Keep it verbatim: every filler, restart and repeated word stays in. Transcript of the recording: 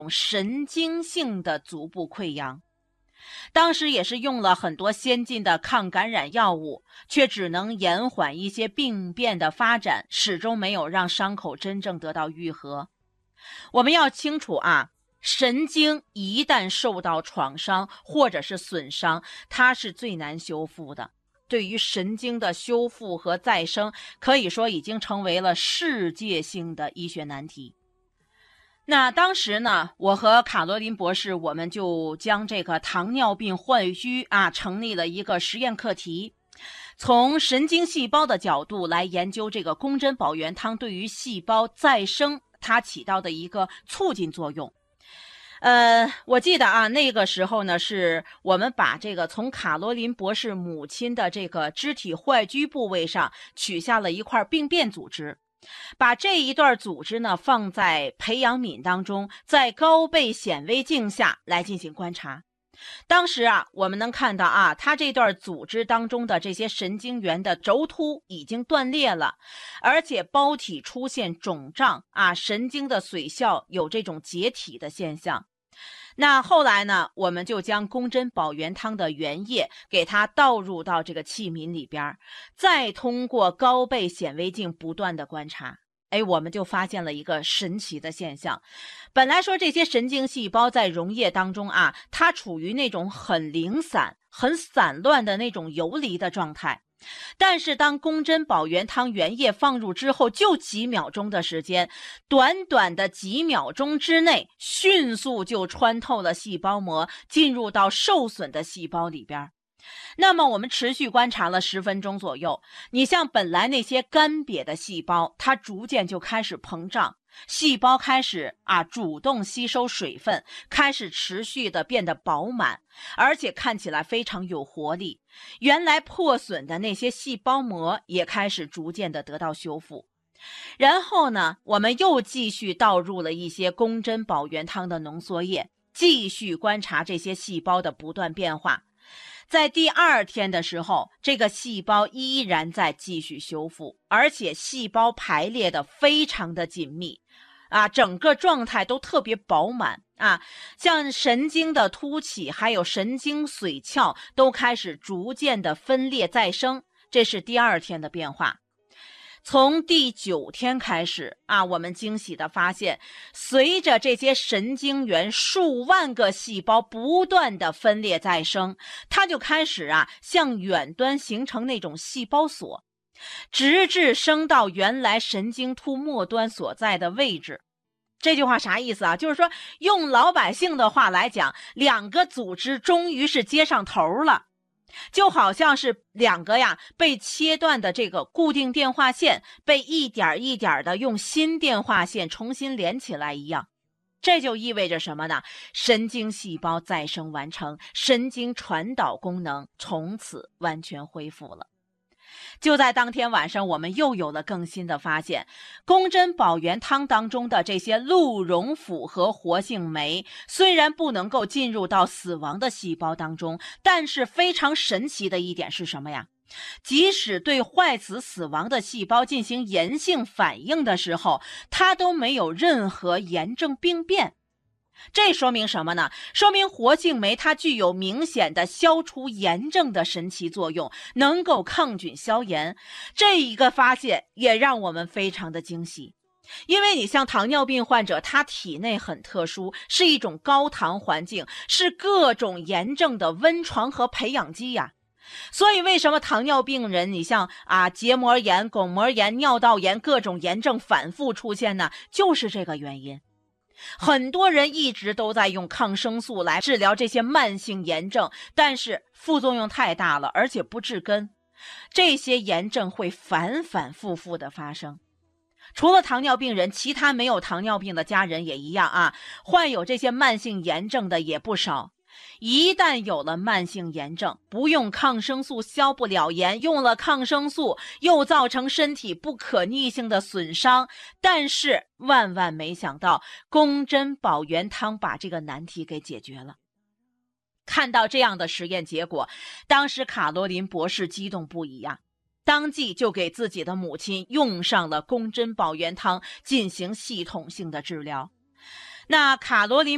神经性的足部溃疡。当时也是用了很多先进的抗感染药物，却只能延缓一些病变的发展，始终没有让伤口真正得到愈合。我们要清楚啊，神经一旦受到创伤或者是损伤，它是最难修复的。对于神经的修复和再生，可以说已经成为了世界性的医学难题。那当时呢，我和卡罗琳博士，我们就将这个糖尿病坏疽啊成立了一个实验课题，从神经细胞的角度来研究这个宫针保元汤对于细胞再生它起到的一个促进作用。呃，我记得啊，那个时候呢，是我们把这个从卡罗琳博士母亲的这个肢体坏疽部位上取下了一块病变组织，把这一段组织呢放在培养皿当中，在高倍显微镜下来进行观察。当时啊，我们能看到啊，它这段组织当中的这些神经元的轴突已经断裂了，而且胞体出现肿胀啊，神经的髓鞘有这种解体的现象。那后来呢，我们就将宫针保元汤的原液给它倒入到这个器皿里边，再通过高倍显微镜不断的观察，哎，我们就发现了一个神奇的现象。本来说这些神经细胞在溶液当中啊，它处于那种很零散、很散乱的那种游离的状态。但是当宫针保元汤原液放入之后，就几秒钟的时间，短短的几秒钟之内，迅速就穿透了细胞膜，进入到受损的细胞里边。那么我们持续观察了十分钟左右，你像本来那些干瘪的细胞，它逐渐就开始膨胀，细胞开始啊主动吸收水分，开始持续的变得饱满，而且看起来非常有活力。原来破损的那些细胞膜也开始逐渐的得到修复。然后呢，我们又继续倒入了一些宫针保元汤的浓缩液，继续观察这些细胞的不断变化。在第二天的时候，这个细胞依然在继续修复，而且细胞排列的非常的紧密啊，整个状态都特别饱满啊，像神经的凸起还有神经髓鞘都开始逐渐的分裂再生，这是第二天的变化。从第九天开始啊，我们惊喜地发现，随着这些神经元数万个细胞不断的分裂再生，它就开始啊向远端形成那种细胞锁，直至升到原来神经突末端所在的位置。这句话啥意思啊？就是说用老百姓的话来讲，两个组织终于是接上头了。就好像是两个呀被切断的这个固定电话线被一点一点的用新电话线重新连起来一样。这就意味着什么呢？神经细胞再生完成，神经传导功能从此完全恢复了。就在当天晚上，我们又有了更新的发现，宫针保元汤当中的这些鹿茸辅和活性酶虽然不能够进入到死亡的细胞当中，但是非常神奇的一点是什么呀？即使对坏死死亡的细胞进行炎性反应的时候，它都没有任何炎症病变。这说明什么呢？说明活性酶它具有明显的消除炎症的神奇作用，能够抗菌消炎。这一个发现也让我们非常的惊喜。因为你像糖尿病患者，他体内很特殊，是一种高糖环境，是各种炎症的温床和培养基呀。所以为什么糖尿病人你像啊结膜炎、巩膜炎、尿道炎各种炎症反复出现呢？就是这个原因。很多人一直都在用抗生素来治疗这些慢性炎症，但是副作用太大了，而且不治根，这些炎症会反反复复的发生。除了糖尿病人，其他没有糖尿病的家人也一样啊，患有这些慢性炎症的也不少。一旦有了慢性炎症，不用抗生素消不了炎，用了抗生素又造成身体不可逆性的损伤。但是万万没想到，宫针保元汤把这个难题给解决了。看到这样的实验结果，当时卡罗琳博士激动不已啊，当即就给自己的母亲用上了宫针保元汤进行系统性的治疗。那卡罗琳